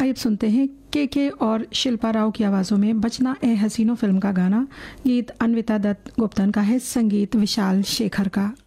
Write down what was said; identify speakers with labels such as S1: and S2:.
S1: आइए अब सुनते हैं के और शिल्पा राव की आवाज़ों में बचना ए हसीनो फिल्म का गाना। गीत अन्विता दत्त गुप्तन का है, संगीत विशाल शेखर का।